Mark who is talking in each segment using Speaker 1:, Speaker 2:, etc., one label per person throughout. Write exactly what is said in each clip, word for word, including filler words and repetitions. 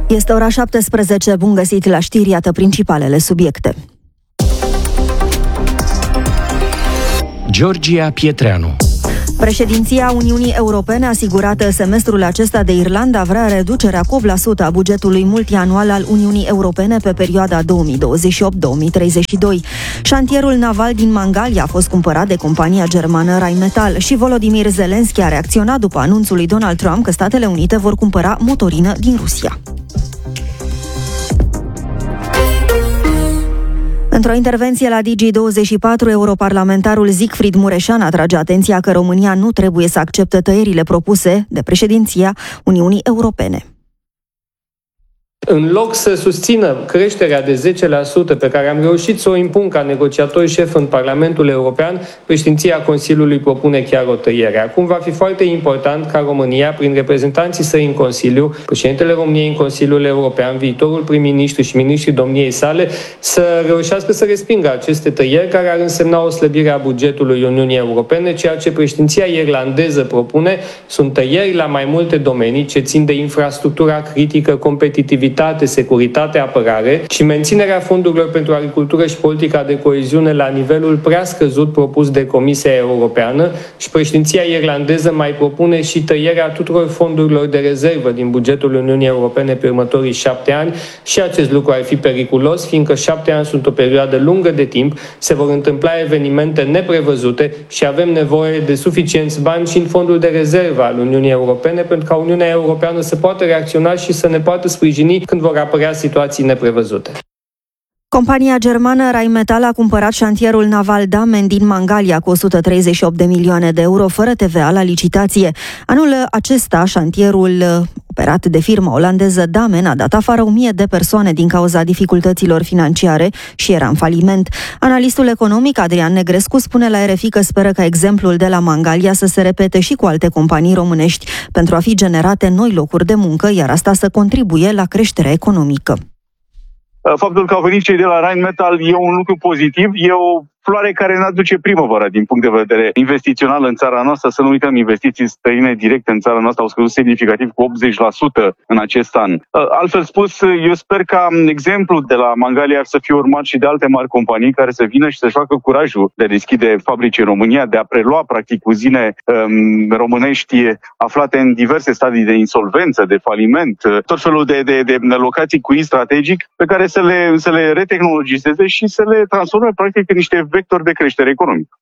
Speaker 1: Este ora șaptesprezece, bun găsit la știri, iată principalele subiecte.
Speaker 2: Georgia Pietreanu.
Speaker 1: Președinția Uniunii Europene, asigurată semestrul acesta de Irlanda, vrea reducerea cu opt la sută a bugetului multianual al Uniunii Europene pe perioada două mii douăzeci și opt - două mii treizeci și doi. Șantierul naval din Mangalia a fost cumpărat de compania germană Rheinmetall și Volodymyr Zelensky a reacționat după anunțul lui Donald Trump că Statele Unite vor cumpăra motorină din Rusia. Într-o intervenție la Digi douăzeci și patru, europarlamentarul Siegfried Mureșan atrage atenția că România nu trebuie să accepte tăierile propuse de președinția Uniunii Europene.
Speaker 3: În loc să susțină creșterea de zece la sută pe care am reușit să o impun ca negociator șef în Parlamentul European, președinția Consiliului propune chiar o tăiere. Acum va fi foarte important ca România, prin reprezentanții săi în Consiliu, președintele României în Consiliul European, viitorul prim-ministru și ministrii domniei sale, să reușească să respingă aceste tăieri care ar însemna o slăbire a bugetului Uniunii Europene. Ceea ce președinția irlandeză propune sunt tăieri la mai multe domenii ce țin de infrastructura critică, competitivitate, securitate, apărare și menținerea fondurilor pentru agricultură și politica de coeziune la nivelul prea scăzut propus de Comisia Europeană, și președinția irlandeză mai propune și tăierea tuturor fondurilor de rezervă din bugetul Uniunii Europene pe următorii șapte ani, și acest lucru ar fi periculos, fiindcă șapte ani sunt o perioadă lungă de timp, se vor întâmpla evenimente neprevăzute și avem nevoie de suficienți bani și în fondul de rezervă al Uniunii Europene pentru ca Uniunea Europeană să poată reacționa și să ne poată sprijini când vor apărea situații neprevăzute.
Speaker 1: Compania germană Rheinmetall a cumpărat șantierul naval Damen din Mangalia cu o sută treizeci și opt de milioane de euro fără T V A la licitație. Anul acesta, șantierul operat de firma olandeză Damen a dat afară o mie de persoane din cauza dificultăților financiare și era în faliment. Analistul economic Adrian Negrescu spune la R F I că speră ca exemplul de la Mangalia să se repete și cu alte companii românești pentru a fi generate noi locuri de muncă, iar asta să contribuie la creșterea economică.
Speaker 4: Faptul că au venit cei de la Rheinmetall e un lucru pozitiv, e o floare care ne aduce primăvara din punct de vedere investițional în țara noastră. Să nu uităm, investiții străine directe în țara noastră au scăzut semnificativ cu optzeci la sută în acest an. Altfel spus, eu sper ca exemplul de la Mangalia să fie urmat și de alte mari companii care să vină și să-și facă curajul de deschide fabrici în România, de a prelua practic uzine um, românești aflate în diverse stadii de insolvență, de faliment, tot felul de, de, de locații cu strategic pe care să le, să le retehnologizeze și să le transforme practic în niște vector de creștere economică.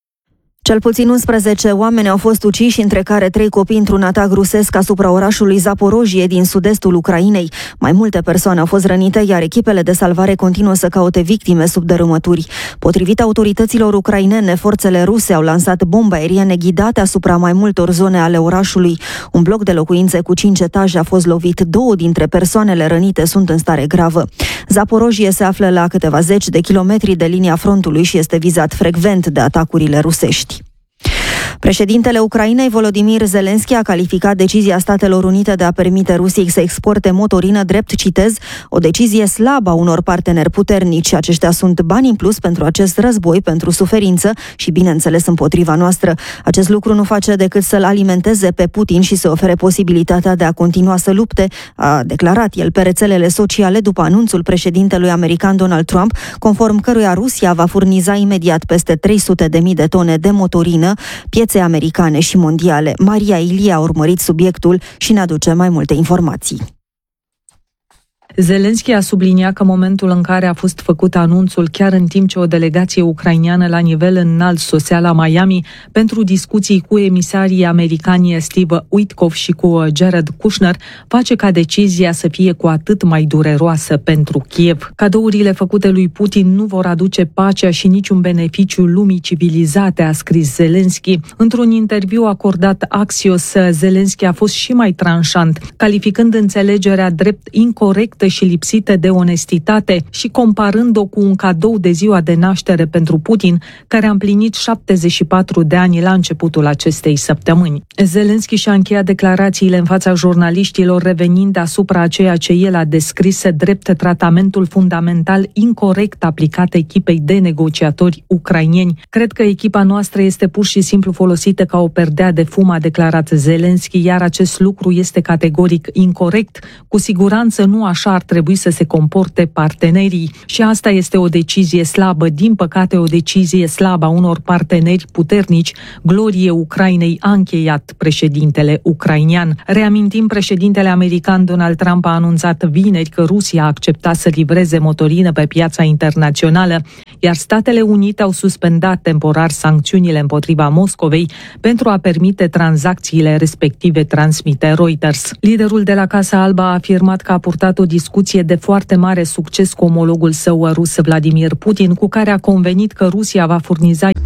Speaker 1: Cel puțin unsprezece oameni au fost uciși, între care trei copii, într-un atac rusesc asupra orașului Zaporojie din sud-estul Ucrainei. Mai multe persoane au fost rănite, iar echipele de salvare continuă să caute victime sub dărâmături. Potrivit autorităților ucrainene, forțele ruse au lansat bombe aeriene ghidate asupra mai multor zone ale orașului. Un bloc de locuințe cu cinci etaje a fost lovit. Două dintre persoanele rănite sunt în stare gravă. Zaporojie se află la câteva zeci de kilometri de linia frontului și este vizat frecvent de atacurile rusești. Președintele Ucrainei, Volodymyr Zelensky, a calificat decizia Statelor Unite de a permite Rusiei să exporte motorină drept, citez, o decizie slabă a unor parteneri puternici. Aceștia sunt bani în plus pentru acest război, pentru suferință și, bineînțeles, împotriva noastră. Acest lucru nu face decât să-l alimenteze pe Putin și să ofere posibilitatea de a continua să lupte, a declarat el pe rețelele sociale după anunțul președintelui american Donald Trump, conform căruia Rusia va furniza imediat peste trei sute de mii de tone de motorină pieței americane și mondiale. Maria Ilie a urmărit subiectul și ne aduce mai multe informații.
Speaker 5: Zelensky a subliniat că momentul în care a fost făcut anunțul, chiar în timp ce o delegație ucraineană la nivel înalt sosea la Miami pentru discuții cu emisarii americani Steve Witkoff și cu Jared Kushner, face ca decizia să fie cu atât mai dureroasă pentru Kiev. Cadourile făcute lui Putin nu vor aduce pacea și niciun beneficiu lumii civilizate, a scris Zelensky. Într-un interviu acordat Axios, Zelensky a fost și mai tranșant, calificând înțelegerea drept incorectă corupte și lipsite de onestitate și comparând-o cu un cadou de ziua de naștere pentru Putin, care a împlinit șaptezeci și patru de ani la începutul acestei săptămâni. Zelenski și-a încheiat declarațiile în fața jurnaliștilor, revenind asupra a ceea ce el a descris drept tratamentul fundamental incorect aplicat echipei de negociatori ucrainieni. Cred că echipa noastră este pur și simplu folosită ca o perdea de fum, a declarat Zelenski, iar acest lucru este categoric incorect. Cu siguranță nu așa ar trebui să se comporte partenerii. Și asta este o decizie slabă, din păcate o decizie slabă a unor parteneri puternici. Glorie Ucrainei, a încheiat președintele ucrainian. Reamintim, președintele american Donald Trump a anunțat vineri că Rusia a acceptat să livreze motorină pe piața internațională, iar Statele Unite au suspendat temporar sancțiunile împotriva Moscovei pentru a permite tranzacțiile respective, transmite Reuters. Liderul de la Casa Albă a afirmat că a purtat o discuție de foarte mare succes cu omologul său rus Vladimir Putin, cu care a convenit că Rusia va furniza